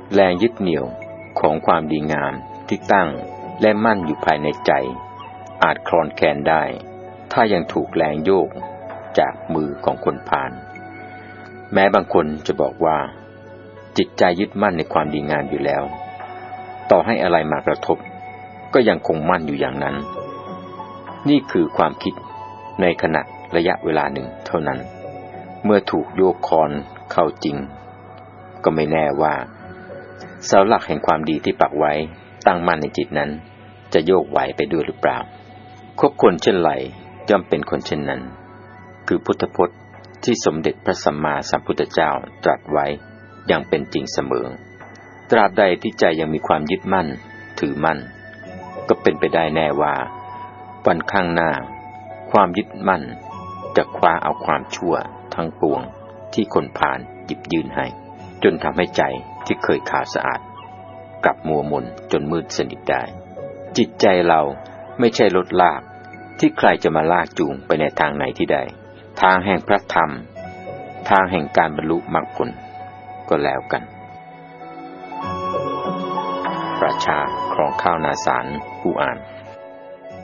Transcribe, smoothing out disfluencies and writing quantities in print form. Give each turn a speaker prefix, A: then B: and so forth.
A: แรงยึดเหนี่ยวของความดีงามที่ตั้งและมั่นอยู่ภายในใจอาจคลอนแคลนได้ถ้ายังถูกแรงโยกจากมือของคนพาลแม้บางคนจะบอกว่าจิตใจยึดมั่นในความดีงามอยู่แล้วต่อให้อะไรมากระทบก็ยังคงมั่นอยู่อย่างนั้นนี่คือความคิดในขณะระยะเวลาหนึ่งเท่านั้นเมื่อถูกโยกคอนเข้าจริงก็ไม่แน่ว่าเสาหลักแห่งความดีที่ปักไว้ตั้งมั่นในจิตนั้นจะโยกไหวไปด้วยหรือเปล่าคบคนเช่นไรย่อมเป็นคนเช่นนั้นคือพุทธพจน์ที่สมเด็จพระสัมมาสัมพุทธเจ้าตรัสไว้อย่างเป็นจริงเสมอตราบใดที่ใจยังมีความยึดมั่นถือมั่นก็เป็นไปได้แน่ว่าวันข้างหน้าความยึดมั่นจะคว้าเอาความชั่วทั้งปวงที่คนพาลหยิบยื่นให้จนทำให้ใจที่เคยขาวสะอาดกลับมัวมนจนมืดสนิทได้จิตใจเราไม่ใช่รถลากที่ใครจะมาลากจูงไปในทางไหนที่ใดทางแห่งพระธรรมทางแห่งการบรรลุมรรคผลก็แล้วกันประชาครองข้าวนาสารผู้อ่าน